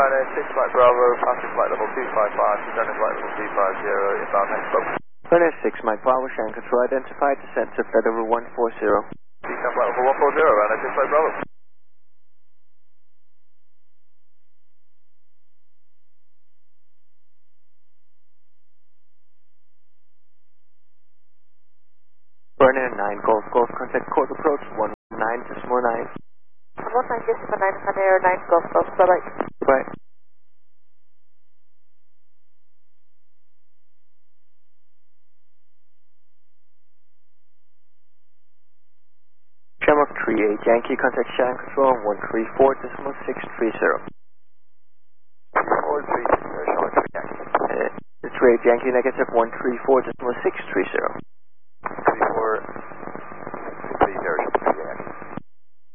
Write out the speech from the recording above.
Ryanair 6 Mike Bravo, passing flight level 255, descending flight level 250, inbound next stop. Ryanair 6 Mike Bravo, Shannon Control, identified descent to flight level 140. Descend flight level 140, Ryanair 6 Mike Bravo. Ryanair 9 Golf Golf, contact court approach 19.9. 19.9, Ryanair 9 Golf Golf, bye-bye. Bye. Shamrock 38 Yankee, contact Shannon Control 134.630. 430, Shamrock 3 Yankee. It's 38 Yankee, negative 134.630.